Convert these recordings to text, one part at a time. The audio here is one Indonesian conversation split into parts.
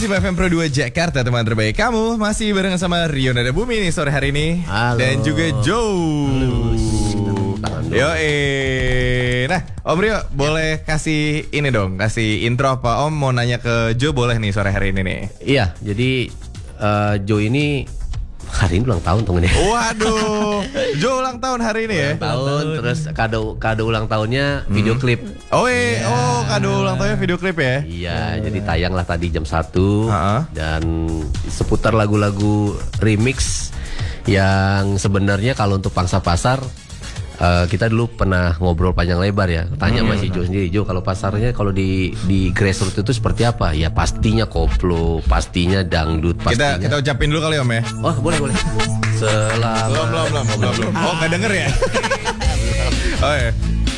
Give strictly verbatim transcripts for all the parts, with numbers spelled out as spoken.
Masih F M Pro dua Jakarta, teman terbaik kamu. Masih bareng sama Rio Nada Bumi nih sore hari ini. Halo. Dan juga Joe. Yo eh, nah Om Rio boleh kasih ini dong, kasih intro apa Om mau nanya ke Joe boleh nih sore hari ini nih. Iya, jadi uh, Joe ini hari ini ulang tahun tuh nih. Waduh, Joe ulang tahun hari ini ya. Ulang tahun, terus kado kado ulang tahunnya video klip. Oh eh, yeah. oh kado ulang tahunnya video klip ya. Iya, jadi tayang lah tadi jam satu uh-huh. dan seputar lagu-lagu remix yang sebenarnya kalau untuk pangsa pasar Uh, kita dulu pernah ngobrol panjang lebar ya. Tanya hmm. masih Joe sendiri, Joe kalau pasarnya kalau di di grassroots itu seperti apa? Ya pastinya koplo, pastinya dangdut, pastinya. Kita kita ucapin dulu kali Om ya. Oh boleh boleh. Selamat. Belum belum belum belum belum. Oh nggak denger ya? Oh ya.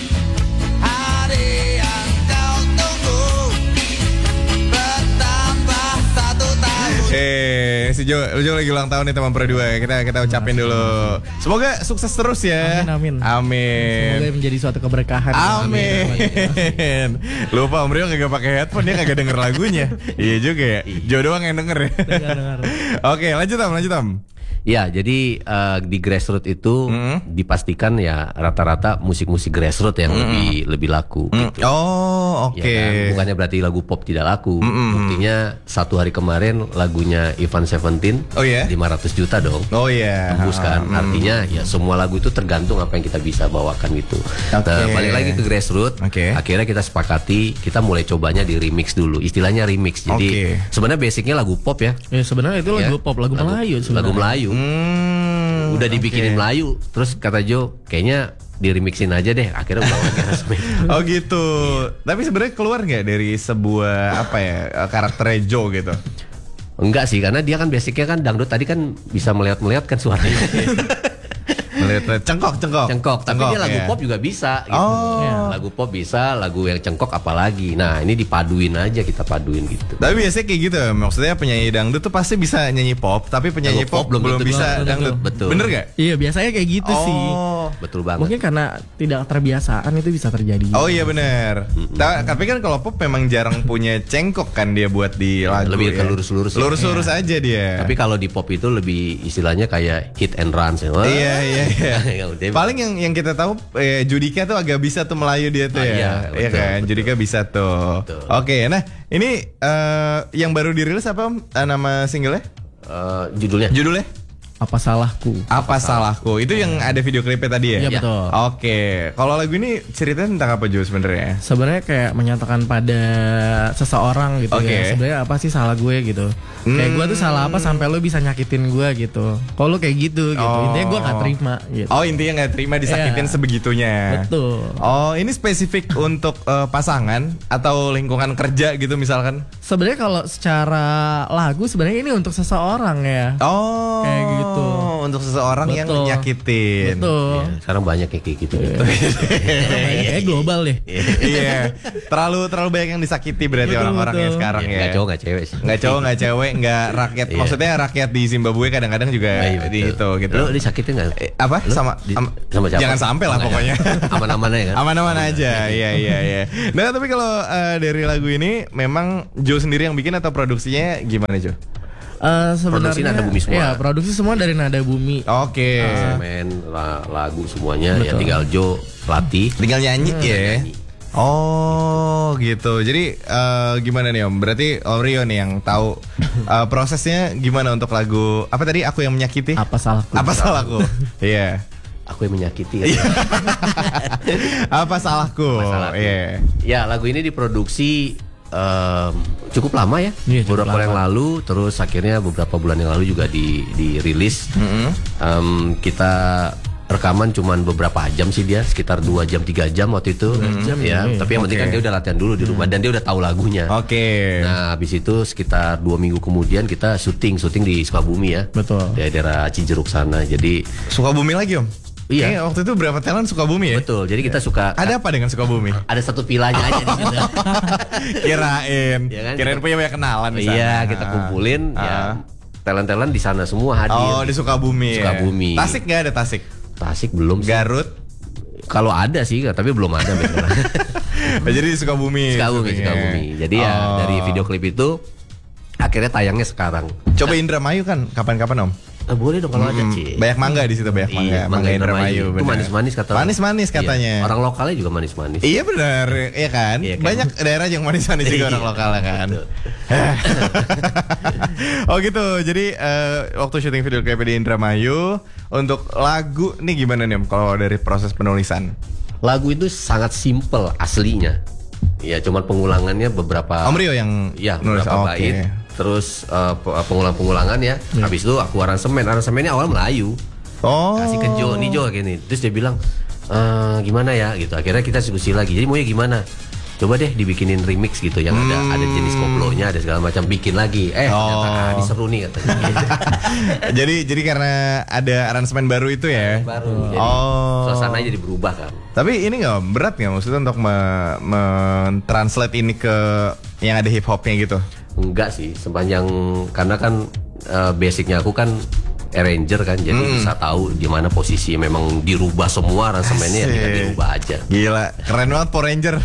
Eh, si Jo, Jo lagi ulang tahun nih teman Pro dua. Kita kita ucapin dulu. Semoga sukses terus ya. Amin amin. Amin. Semoga menjadi suatu keberkahan. Amin. Amin. Lupa Om Rio kagak pakai headphone, dia kagak denger lagunya. Iya juga ya. Jo doang yang denger ya. Dengar, dengar. Oke, lanjut Om, lanjut Om. Ya, jadi uh, di grassroots itu mm-hmm. dipastikan ya rata-rata musik-musik grassroots yang mm-hmm. lebih lebih laku. Mm-hmm. Gitu. Oh, oke. Okay. Ya kan? Bukannya berarti lagu pop tidak laku. Mm-hmm. Buktinya satu hari kemarin lagunya Ivan Seventeen, oh yeah? lima ratus juta dong. Oh iya. Yeah. Tembus kan. Mm-hmm. Artinya ya semua lagu itu tergantung apa yang kita bisa bawakan gitu. Okay. Nah, balik lagi ke grassroots. Okay. Akhirnya kita sepakati kita mulai cobanya di remix dulu. Istilahnya remix. Jadi okay. sebenarnya basicnya lagu pop ya. Ya sebenarnya itu lagu ya? pop, lagu, lagu Melayu sebenarnya. Lagu Melayu. Hmm, udah dibikinin okay. Melayu, terus kata Joe kayaknya diremixin aja deh, akhirnya udah resmi. Oh gitu. Yeah. Tapi sebenarnya keluar nggak dari sebuah apa ya karakternya Joe gitu? Enggak sih, karena dia kan basicnya kan dangdut, tadi kan bisa melihat-melihat kan suaranya. Melihat cengkok cengkok cengkok tapi cengkok, dia lagu ya. Pop juga bisa gitu. Oh. Ya, lagu pop bisa, lagu yang cengkok apalagi. Nah ini dipaduin aja, kita paduin gitu. Tapi biasanya kayak gitu, maksudnya penyanyi dangdut tuh pasti bisa nyanyi pop, tapi penyanyi pop, pop belum, belum bisa betul, dangdut. Betul. Bener gak? Iya biasanya kayak gitu oh. sih. Betul banget. Mungkin karena tidak terbiasaan itu bisa terjadi. Oh iya benar. Mm-hmm. Tapi kan kalau pop memang jarang punya cengkok kan dia buat di lagu. Lebih ya. ke lurus-lurus. Lurus-lurus ya. aja dia. Tapi kalau di pop itu lebih istilahnya kayak hit and run sih. Wah. Iya iya iya. Paling yang yang kita tahu eh, Judika tuh agak bisa tuh Melayu dia tuh ah, ya. Iya, iya kan? Betul. Judika bisa tuh. Oke, okay, nah ini uh, yang baru dirilis apa Om? Uh, nama singlenya? Uh, judulnya. Judulnya? Apa salahku? Apa, apa salahku? Itu yang ada video klipnya tadi ya? Iya betul. Oke, kalau lagu ini ceritanya tentang apa Jo sebenarnya? Sebenarnya kayak menyatakan pada seseorang gitu okay. ya. Sebenarnya apa sih salah gue gitu? Hmm. Kayak gue tuh salah apa sampai lo bisa nyakitin gue gitu? Kalau lo kayak gitu gitu, oh. intinya gue nggak terima. Gitu. Oh intinya nggak terima disakitin yeah. sebegitunya. Betul. Oh ini spesifik untuk uh, pasangan atau lingkungan kerja gitu misalkan? Sebenarnya kalau secara lagu sebenarnya ini untuk seseorang ya. Oh. Kayak gitu. Untuk seseorang Betul. yang nyakitin. Betul. Ya, sekarang banyak yang kayak gitu. Yeah. Banyak kayak global deh. Iya. Terlalu terlalu banyak yang disakiti berarti orang-orang yang sekarang ya. Nggak cowok nggak cewek sih. Nggak cowok nggak cewek nggak rakyat. Yeah. Maksudnya rakyat di Zimbabwe kadang-kadang juga yeah, di itu gitu. Lo disakitin nggak? Eh, apa? Lo sama di, am, sama siapa? Jangan sampai lah pokoknya. Aman-aman aja kan. Aman-aman aja. Iya iya iya. Nah tapi kalau uh, dari lagu ini memang Joe sendiri yang bikin atau produksinya gimana Joe? Uh, produksi Nada Bumi semua. Ya, produksi semua dari Nada Bumi. Oke. Okay. Uh, main lagu semuanya. Betul. Ya tinggal Joe latih. Tinggal nyanyi hmm. ya. Nyanyi. Oh gitu. Jadi uh, gimana nih Om? Berarti Om Rio nih yang tahu uh, prosesnya gimana untuk lagu apa tadi? Aku yang menyakiti. Apa salahku? Apa salahku? Iya. Aku yang menyakiti kan. Apa salahku? Apa salahku? Yeah. Ya lagu ini diproduksi Um, cukup lama ya, iya, beberapa bulan yang lalu, terus akhirnya beberapa bulan yang lalu juga di dirilis. Mm-hmm. um, kita rekaman cuman beberapa jam sih dia, sekitar dua jam tiga jam waktu itu, mm-hmm. jam, ya. Iya. Tapi yang penting okay. kan dia udah latihan dulu di rumah mm. dan dia udah tahu lagunya. Oke. Okay. Nah habis itu sekitar dua minggu kemudian kita syuting syuting di Sukabumi ya. Betul. Di daerah Cijeruk sana. Jadi Sukabumi lagi Om. Iya. Kayaknya waktu itu berapa talent Sukabumi ya? Betul. Jadi kita suka. Ada apa dengan Sukabumi? Ada satu vilanya aja di situ. Kirain. Ya kan? Kirain punya banyak kenalan di sana. Iya, kita kumpulin uh. ya. Talent-talent di sana semua hadir. Oh, di Sukabumi. Sukabumi. Ya. Tasik nggak ada Tasik? Tasik belum. Garut? Kalau ada sih, tapi belum ada. Jadi di Sukabumi. Sukabumi, Sukabumi. Jadi ya oh. dari video klip itu akhirnya tayangnya sekarang. Coba Indramayu kan kapan-kapan Om? Nah, boleh dong kalau hmm, ada Ci. Banyak mangga di situ, banyak mangga. Iya, mangga Indramayu. Itu manis-manis katanya. Manis-manis katanya. Iya. Orang lokalnya juga manis-manis. Iya benar, iya kan? Iya kan? Banyak daerah yang manis-manis juga orang lokalnya kan. Oh gitu. Jadi uh, waktu syuting video klip di Indramayu, untuk lagu nih gimana nih Om kalau dari proses penulisan? Lagu itu sangat simple aslinya. Ya cuman pengulangannya beberapa. Om Rio yang ya beberapa oh, bait. Okay. Terus uh, pengulang-pengulangan ya. Yeah. Habis itu aku aransemen. Aransemennya awal Melayu. Oh. Kasih ke Jo, nih Jo gini. Terus dia bilang, e, gimana ya gitu. Akhirnya kita diskusi lagi. Jadi maunya gimana? Coba deh dibikinin remix gitu yang hmm. ada ada jenis koplonya, ada segala macam, bikin lagi. Eh, oh. ternyata ah, diseru nih katanya. jadi jadi karena ada aransemen baru itu ya. Baru. Jadi oh. suasananya jadi berubah kan. Tapi ini nggak berat nggak maksudnya untuk men-translate ini ke yang ada hip hopnya gitu? Enggak sih, sepanjang karena kan uh, basicnya aku kan arranger kan, jadi hmm. bisa tahu di mana posisi memang dirubah semua aransemennya, ya tinggal dirubah aja. Gila, keren banget Power Ranger.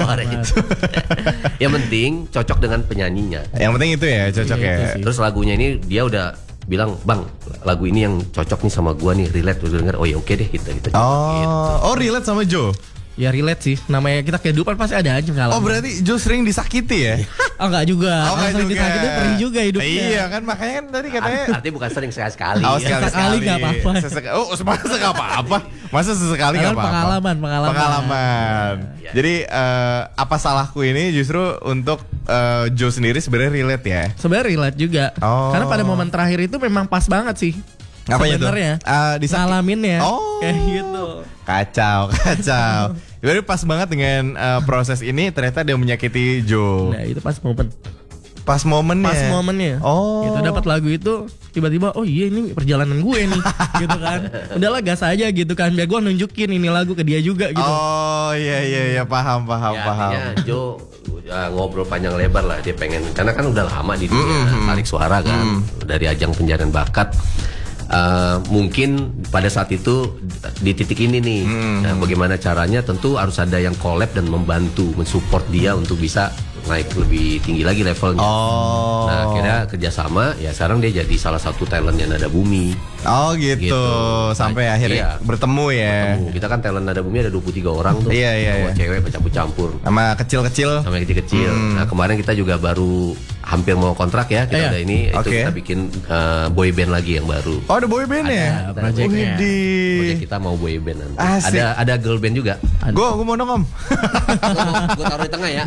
Yang penting cocok dengan penyanyinya. Yang penting itu ya, cocok ya. ya. Terus lagunya ini dia udah bilang, "Bang, lagu ini yang cocok nih sama gua nih, relate." Udah denger, "Oh ya oke deh, kita kita." Oh, gitu. Oh relate sama Joe. Ya relate sih, namanya kita kehidupan pasti ada aja ngalamin. Oh berarti Joe sering disakiti ya? Oh enggak juga, oh, enggak sering juga. disakiti perih juga hidupnya. Iya kan makanya kan tadi katanya. Artinya bukan sering sekali-sekali. Oh sekali-sekali nggak apa-apa. Sesek- oh masa nggak apa-apa? Masa sesekali nggak apa-apa? Pengalaman, pengalaman. Pengalaman. Ya. Jadi uh, apa salahku ini justru untuk uh, Joe sendiri sebenarnya relate ya? Sebenarnya relate juga. Oh. Karena pada momen terakhir itu memang pas banget sih. Apanya tuh? Uh, ngalamin ya. Oh. Kayak gitu. Kacau, kacau. Jadi pas banget dengan uh, proses ini ternyata dia menyakiti Joe. Nah itu pas momen. Pas momennya. Pas momennya. Oh. Gitu dapat lagu itu tiba-tiba oh iya ini perjalanan gue nih gitu kan. Udahlah gas aja gitu kan biar gue nunjukin ini lagu ke dia juga gitu. Oh iya iya iya paham paham ya, paham. Ya Joe uh, ngobrol panjang lebar lah, dia pengen karena kan udah lama di dunia mm-hmm. tarik suara kan mm. dari ajang pencarian bakat. Uh, mungkin pada saat itu di titik ini nih, hmm. nah, bagaimana caranya? Tentu harus ada yang collab dan membantu, mensupport dia untuk bisa naik lebih tinggi lagi levelnya. Oh. Nah akhirnya kerjasama, ya sekarang dia jadi salah satu talentnya Nada Bumi. Oh gitu, gitu. Sampai nah, akhirnya iya. bertemu ya. Bertemu. Kita kan talent Nada Bumi ada dua puluh tiga orang tuh. Iya iya. iya. Cewek campur-campur. Sama kecil-kecil. Sama kecil-kecil. Hmm. Nah kemarin kita juga baru hampir mau kontrak ya, kita eh, ada ini, okay. itu kita bikin uh, boy band lagi yang baru. Oh ada boy band ya? Ada projectnya. Project kita mau boy band nanti. Asik. Ada ada girl band juga. Gue gue mau dong Om. Gue taruh di tengah ya.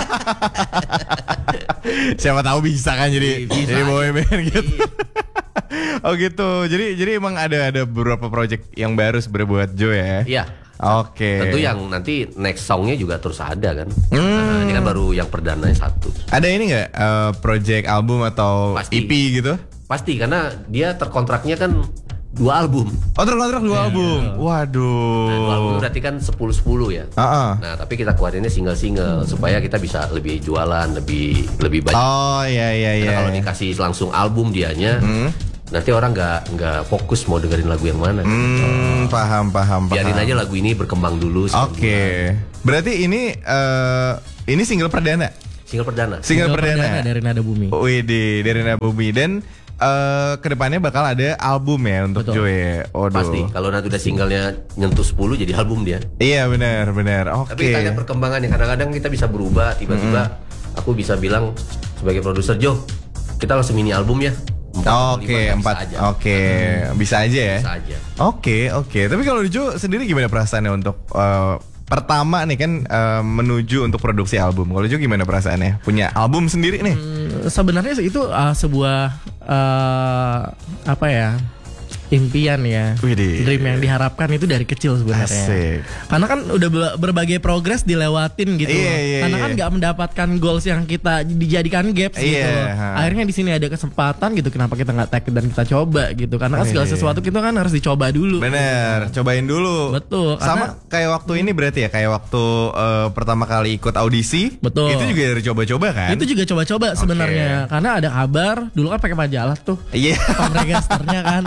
Siapa tahu bisa kan jadi bisa, jadi boy band gitu. Oh gitu. Jadi jadi emang ada ada beberapa project yang baru sebenarnya buat Joe ya. Iya. Oke. Okay. Tentu yang nanti next songnya juga terus ada kan. Hmm. Nah, ini kan baru yang perdananya satu. Ada ini nggak uh, project album atau pasti. E P gitu? Pasti karena dia terkontraknya kan dua album. Oh terkontrak dua yeah. album. Waduh. Nah, dua album berarti kan sepuluh sepuluh ya. Uh-uh. Nah tapi kita keluarinnya single-single hmm. supaya kita bisa lebih jualan, lebih lebih banyak. Oh iya iya iya. Kalau dikasih langsung album dianya. Hmm. Nanti orang nggak nggak fokus mau dengerin lagu yang mana. Hmm, oh. Paham paham paham. Biarin aja lagu ini berkembang dulu. Oke. Okay. Berarti ini uh, ini single perdana. Single perdana. Single, single perdana. perdana dari Nada Bumi. Wih di dari Nada Bumi dan uh, kedepannya bakal ada album ya untuk Joe. Oh, pasti. Kalau nanti udah singlenya nyentuh sepuluh jadi album dia. Iya benar benar. Oke. Okay. Tapi kita lihat perkembangannya. Kadang-kadang kita bisa berubah. Tiba-tiba mm-hmm. aku bisa bilang sebagai produser Joe, kita langsung mini album ya. Oke, empat. Oke, bisa aja ya. Bisa aja. Oke, oke. Tapi kalau Joe sendiri gimana perasaannya untuk uh, pertama nih kan uh, menuju untuk produksi album. Kalau Joe gimana perasaannya? Punya album sendiri nih? Hmm, sebenarnya itu uh, sebuah uh, apa ya? Impian ya, Widih. dream yang diharapkan itu dari kecil sebenarnya. Asik. Karena kan udah berbagai progres dilewatin gitu. Iya, iya, Karena kan nggak mendapatkan goals yang kita dijadikan gaps iya, gitu. Ha. Akhirnya di sini ada kesempatan gitu. Kenapa kita nggak take dan kita coba gitu? Karena kan segala sesuatu kita kan harus dicoba dulu. Bener, gitu. Cobain dulu. Betul. Sama kayak waktu ini berarti ya, kayak waktu uh, pertama kali ikut audisi. Betul. Itu juga dari coba-coba kan? Itu juga coba-coba okay. sebenarnya. Karena ada kabar dulu kan pakai majalah tuh. Iya. Yeah. Pamregasternya kan.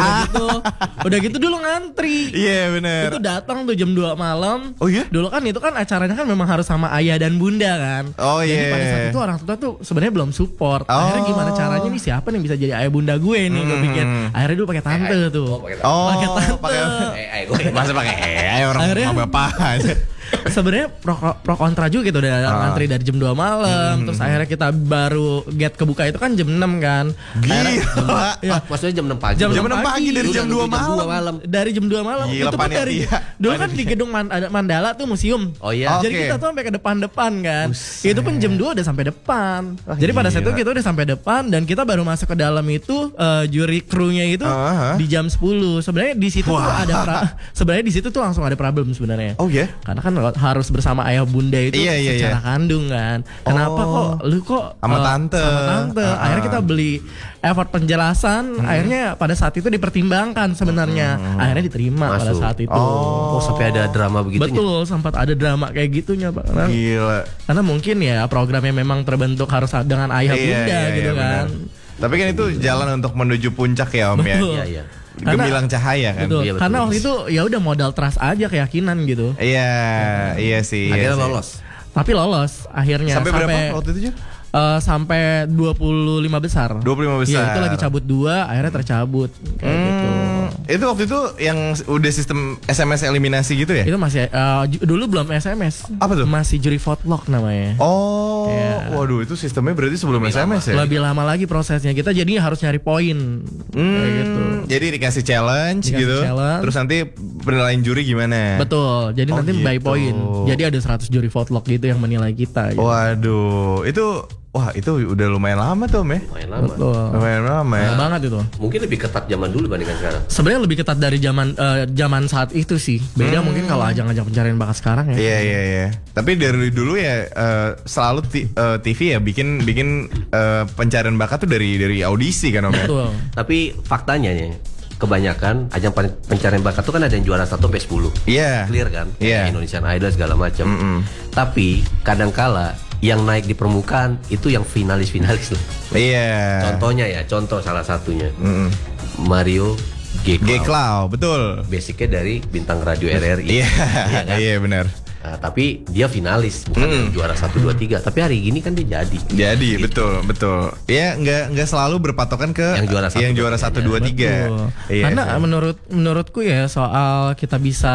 Udah gitu, udah gitu dulu ngantri. Iya yeah, benar. Itu datang tuh jam dua malam. Oh iya? Dulu kan itu kan acaranya kan memang harus sama ayah dan bunda kan. Oh iya. Jadi yeah. pada saat itu orang tua tuh sebenarnya belum support. Oh. Akhirnya gimana caranya nih siapa nih bisa jadi ayah bunda gue nih? Hmm. Gue pikir. Akhirnya dulu pakai tante eh, tuh. Oh, pakai tante. Oh, pakai tante. Pake, eh, eh, gue masa pakai eh orang Akhirnya, sama bapak aja. Sebenarnya pro, pro kontra juga gitu udah uh. ngantri dari jam dua malam hmm. terus akhirnya kita baru get kebuka itu kan jam enam kan. Gila. Ya. Ah, maksudnya jam enam pagi. Jam, jam enam pagi dari jam dua malam. malam. Dari jam dua malam. Gila, itu kan dari dulu kan di gedung Man, ada Mandala tuh museum. Oh iya. Jadi okay. kita tuh sampai ke depan-depan kan. Buset. Itu pun jam dua udah sampai depan. Oh, jadi pada saat itu gila. kita udah sampai depan dan kita baru masuk ke dalam itu uh, juri krunya itu uh-huh. di jam sepuluh. Sebenarnya di situ tuh ada pra- sebenarnya di situ tuh langsung ada problem sebenarnya. Oh ya. Yeah? Karena kan harus bersama ayah bunda itu iya, iya, secara iya. kandung kan. Kenapa oh. kok lu kok sama uh, tante. Sama tante. Uh-huh. Akhirnya kita beli effort penjelasan. Hmm. Akhirnya pada saat itu dipertimbangkan sebenarnya. Hmm. Akhirnya diterima Masuk. pada saat itu. Oh. oh sampai ada drama begitunya. Betul, sempat ada drama kayak gitunya Pak. Karena, Gila. Karena mungkin ya programnya memang terbentuk harus dengan ayah iya, bunda iya, gitu iya, kan. Benar. Tapi kan itu jalan untuk menuju puncak ya Om betul. ya. Iya, iya. Gemilang cahaya kan. Betul. Iya, betul. Karena waktu itu ya udah modal trust aja keyakinan gitu. Iya, iya sih. Akhirnya iya lolos. Sih. Tapi lolos akhirnya sampai, sampai berapa waktu itu juga? Uh, sampai dua puluh lima besar. dua puluh lima besar. Iya, itu lagi cabut dua, akhirnya tercabut kayak hmm, gitu. Itu waktu itu yang udah sistem S M S eliminasi gitu ya? Itu masih uh, ju- dulu belum S M S. Apa tuh? Masih juri vote-lock namanya. Oh, yeah. Waduh itu sistemnya berarti sebelum lebih S M S lama. ya? Lebih lama lagi prosesnya. Kita jadinya harus nyari poin. Hmm, kayak gitu. Jadi dikasih challenge Dikasih gitu. challenge. Terus nanti penilaian juri gimana? Betul. Jadi Oh, nanti gitu. by poin. Jadi ada seratus juri vote-lock gitu yang menilai kita. Gitu. Waduh, itu wah itu udah lumayan lama tuh Om ya? Lumayan lama. Betul. Lumayan lama ya. Lama banget itu. Mungkin lebih ketat zaman dulu bandingkan sekarang. Sebenarnya lebih ketat dari zaman uh, zaman saat itu sih. Beda hmm. mungkin kalau ajang-ajang pencarian bakat sekarang ya. Iya iya iya. Tapi dari dulu ya uh, selalu t- uh, T V ya bikin bikin uh, pencarian bakat tuh dari dari audisi kan Om ya. Betul. Tapi faktanya nih kebanyakan ajang pencarian bakat tuh kan ada yang juara satu sampai sepuluh. Iya. Yeah. Clear kan? Iya. Yeah. Indonesian Idol segala macam. Mm-mm. Tapi kadangkala yang naik di permukaan itu yang finalis-finalis loh. Iya. Yeah. Contohnya ya, contoh salah satunya. Mm-mm. Mario G-Cloud. G-Cloud, betul. Basicnya dari bintang radio R R I. Iya, iya kan? Iya benar. Nah, tapi dia finalis bukan Mm. yang juara satu dua tiga. Tapi hari gini kan dia jadi. Jadi Gitu. betul betul. Ya nggak nggak selalu berpatokan ke Yang juara satu, yang juara dua, satu tiga. dua tiga. Iya, karena sih. menurut menurutku ya soal kita bisa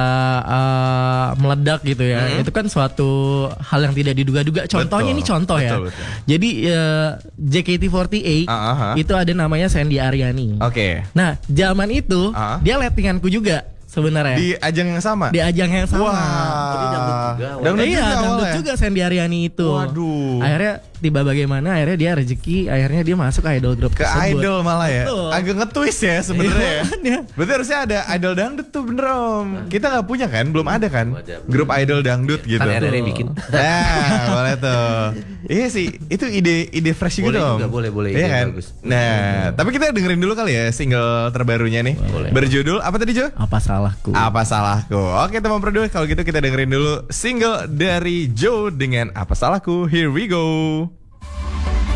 uh, meledak gitu ya, mm-hmm. itu kan suatu hal yang tidak diduga-duga. Contohnya betul. ini contoh betul, ya. Betul. Jadi uh, J K T empat delapan uh-huh. itu ada namanya Sandy Aryani. Oke. Okay. Nah zaman itu uh-huh. dia lettinganku juga sebenarnya. Di ajang yang sama. Di ajang yang sama. Wah. Jadi dangdut juga. Dangdut iya, juga dangdut awalnya. juga Sandy Aryani itu. Waduh. Akhirnya tiba bagaimana akhirnya dia rezeki akhirnya dia masuk ke idol group ke tersebut. idol malah ya. Betul. Agak nge-twist ya sebenarnya. Iya. Berarti harusnya ada idol dangdut tuh bener Om. Kita nggak punya kan? Belum ada kan? Ada. Grup idol dangdut gitu. Kan R R I bikin. Nah, boleh tuh. Iya sih, itu ide ide fresh Boleh juga Om. juga, boleh, boleh. Iya Ide kan? bagus. Nah, tapi kita dengerin dulu kali ya single terbarunya nih. Boleh. Berjudul apa tadi Jo? Apa salahku? Apa salahku? Oke teman produk, kalau gitu kita dengerin dulu single dari Joe dengan Apa Salahku. Here we go.